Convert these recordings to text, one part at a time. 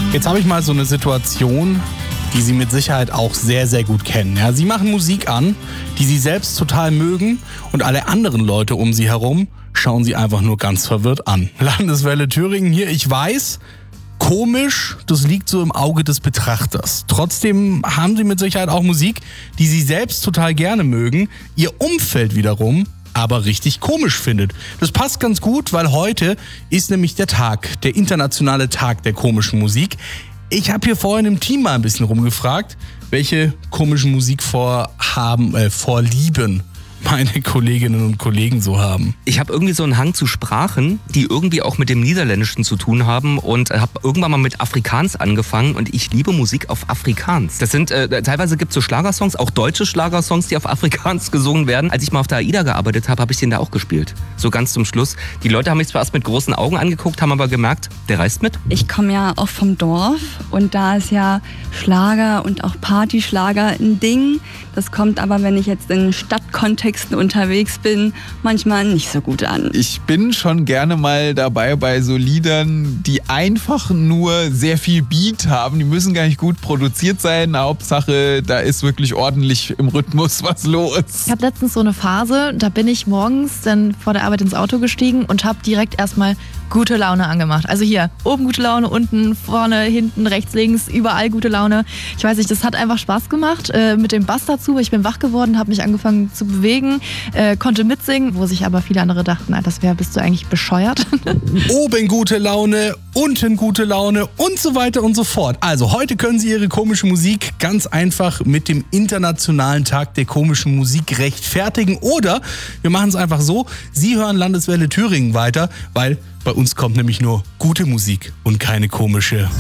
Jetzt habe ich mal so eine Situation, die Sie mit Sicherheit auch sehr, sehr gut kennen. Ja, Sie machen Musik an, die Sie selbst total mögen und alle anderen Leute um Sie herum schauen Sie einfach nur ganz verwirrt an. Landeswelle Thüringen hier, ich weiß, komisch, das liegt so im Auge des Betrachters. Trotzdem haben Sie mit Sicherheit auch Musik, die Sie selbst total gerne mögen, Ihr Umfeld wiederum aber richtig komisch findet. Das passt ganz gut, weil heute ist nämlich der internationale Tag der komischen Musik. Ich habe hier vorhin im Team mal ein bisschen rumgefragt, welche komischen Musik vorlieben meine Kolleginnen und Kollegen so haben. Ich habe irgendwie so einen Hang zu Sprachen, die irgendwie auch mit dem Niederländischen zu tun haben und habe irgendwann mal mit Afrikaans angefangen und ich liebe Musik auf Afrikaans. Das sind, teilweise gibt es so Schlagersongs, auch deutsche Schlagersongs, die auf Afrikaans gesungen werden. Als ich mal auf der AIDA gearbeitet habe, habe ich den da auch gespielt. So ganz zum Schluss. Die Leute haben mich zwar erst mit großen Augen angeguckt, haben aber gemerkt, der reist mit. Ich komme ja auch vom Dorf und da ist ja Schlager und auch Partyschlager ein Ding. Das kommt aber, wenn ich jetzt in Stadtkontexten unterwegs bin, manchmal nicht so gut an. Ich bin schon gerne mal dabei bei so Liedern, die einfach nur sehr viel Beat haben. Die müssen gar nicht gut produziert sein. Hauptsache, da ist wirklich ordentlich im Rhythmus was los. Ich hatte letztens so eine Phase, da bin ich morgens dann vor der Arbeit ins Auto gestiegen und habe direkt erstmal gute Laune angemacht. Also hier, oben gute Laune, unten, vorne, hinten, rechts, links, überall gute Laune. Ich weiß nicht, das hat einfach Spaß gemacht mit dem Bass dazu, weil ich bin wach geworden, habe mich angefangen zu bewegen, konnte mitsingen, wo sich aber viele andere dachten, bist du eigentlich bescheuert? Oben gute Laune, unten gute Laune und so weiter und so fort. Also heute können Sie Ihre komische Musik ganz einfach mit dem Internationalen Tag der komischen Musik rechtfertigen oder wir machen es einfach so, Sie hören Landeswelle Thüringen weiter, weil bei uns kommt nämlich nur gute Musik und keine komische.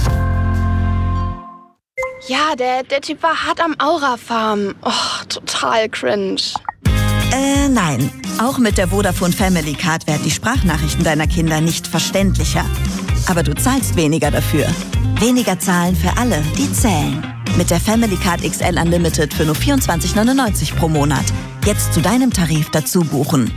Ja, der Typ war hart am Aura-Farm. Oh, total cringe. Nein. Auch mit der Vodafone Family Card werden die Sprachnachrichten deiner Kinder nicht verständlicher. Aber du zahlst weniger dafür. Weniger zahlen für alle, die zählen. Mit der Family Card XL Unlimited für nur 24,99 pro Monat. Jetzt zu deinem Tarif dazu buchen.